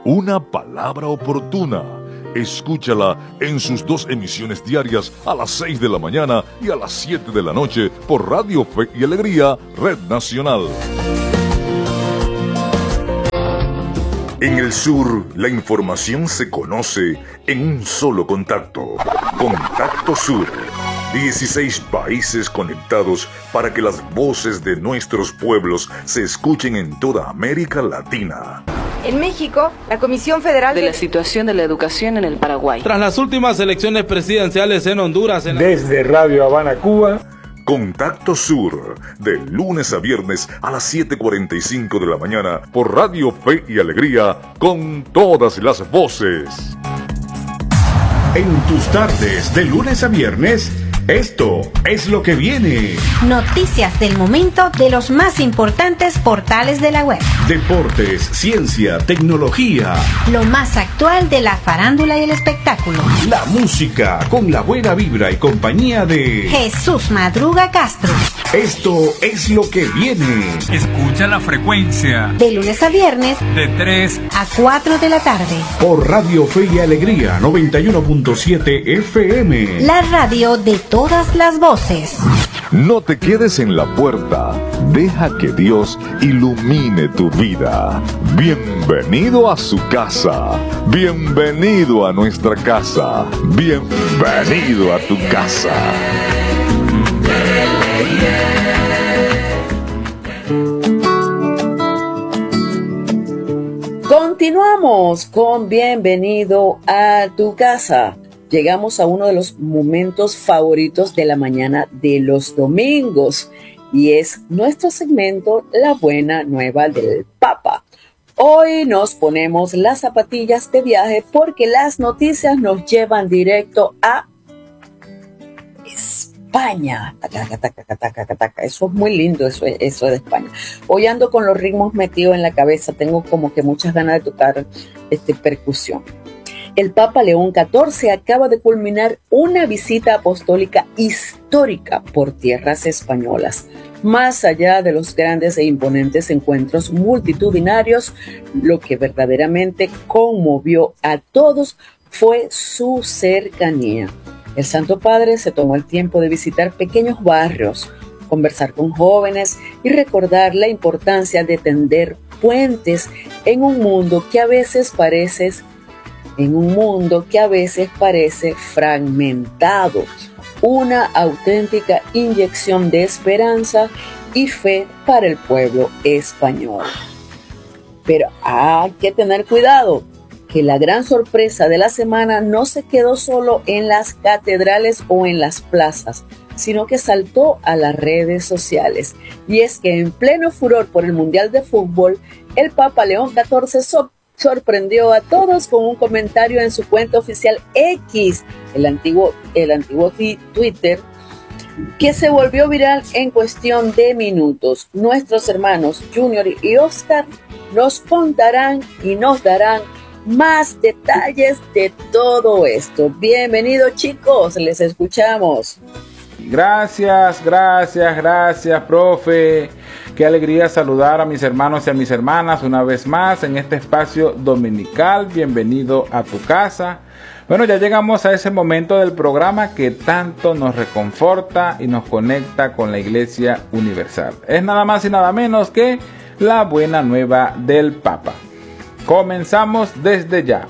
Una palabra oportuna. Escúchala en sus 2 emisiones diarias a las 6 de la mañana y a las 7 de la noche por Radio Fe y Alegría, Red Nacional. En el sur, la información se conoce en un solo contacto. Contacto Sur. 16 países conectados para que las voces de nuestros pueblos se escuchen en toda América Latina. En México, la Comisión Federal de la situación de la educación en el Paraguay. Tras las últimas elecciones presidenciales en Honduras. Desde Radio Habana, Cuba. Contacto Sur, de lunes a viernes a las 7:45 de la mañana por Radio Fe y Alegría, con todas las voces. En tus tardes, de lunes a viernes, esto es lo que viene. Noticias del momento de los más importantes portales de la web. Deportes, ciencia, tecnología. Lo más actual de la farándula y el espectáculo. La música, con la buena vibra y compañía de Jesús Madruga Castro. Esto es lo que viene. Escucha la frecuencia. De lunes a viernes. De 3 a 4 de la tarde. Por Radio Fe y Alegría 91.7 FM. La radio de todas las voces. No te quedes en la puerta. Deja que Dios ilumine tu vida. Bienvenido a su casa. Bienvenido a nuestra casa. Bienvenido a tu casa. Continuamos con Bienvenido a tu casa. Llegamos a uno de los momentos favoritos de la mañana de los domingos y es nuestro segmento La Buena Nueva del Papa. Hoy nos ponemos las zapatillas de viaje porque las noticias nos llevan directo a España. Eso es muy lindo, eso de España. Hoy ando con los ritmos metidos en la cabeza, tengo como que muchas ganas de tocar percusión. El Papa León XIV acaba de culminar una visita apostólica histórica por tierras españolas. Más allá de los grandes e imponentes encuentros multitudinarios, lo que verdaderamente conmovió a todos fue su cercanía. El Santo Padre se tomó el tiempo de visitar pequeños barrios, conversar con jóvenes y recordar la importancia de tender puentes en un mundo que a veces parece fragmentado, una auténtica inyección de esperanza y fe para el pueblo español. Pero hay que tener cuidado, que la gran sorpresa de la semana no se quedó solo en las catedrales o en las plazas, sino que saltó a las redes sociales. Y es que en pleno furor por el Mundial de Fútbol, el Papa León XIV sorprendió a todos con un comentario en su cuenta oficial X, el antiguo Twitter, que se volvió viral en cuestión de minutos. Nuestros hermanos Junior y Oscar nos contarán y nos darán más detalles de todo esto. Bienvenidos, chicos, les escuchamos. Gracias, profe. Qué alegría saludar a mis hermanos y a mis hermanas una vez más en este espacio dominical. Bienvenido a tu casa. Bueno, ya llegamos a ese momento del programa que tanto nos reconforta y nos conecta con la Iglesia Universal. Es nada más y nada menos que la buena nueva del Papa. Comenzamos desde ya.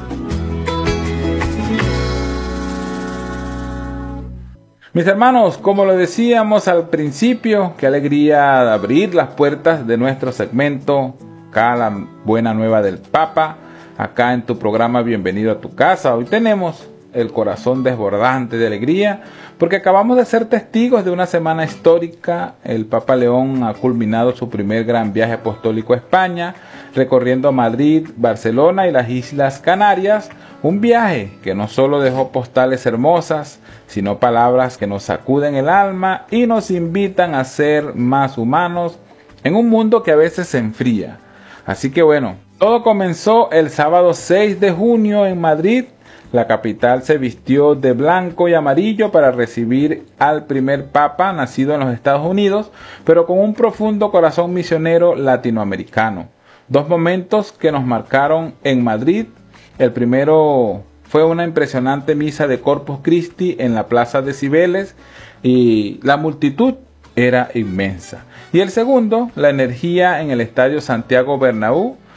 Mis hermanos, como lo decíamos al principio, qué alegría de abrir las puertas de nuestro segmento, acá la buena nueva del Papa, acá en tu programa Bienvenido a tu casa. Hoy tenemos el corazón desbordante de alegría, porque acabamos de ser testigos de una semana histórica. El Papa León ha culminado su primer gran viaje apostólico a España, recorriendo Madrid, Barcelona y las Islas Canarias. Un viaje que no solo dejó postales hermosas, sino palabras que nos sacuden el alma y nos invitan a ser más humanos en un mundo que a veces se enfría. Así que bueno, todo comenzó el sábado 6 de junio en Madrid. La capital se vistió de blanco y amarillo para recibir al primer papa nacido en los Estados Unidos, pero con un profundo corazón misionero latinoamericano. Dos momentos que nos marcaron en Madrid. El primero fue una impresionante misa de Corpus Christi en la Plaza de Cibeles y la multitud era inmensa. Y el segundo, la energía en el Estadio Santiago Bernabéu,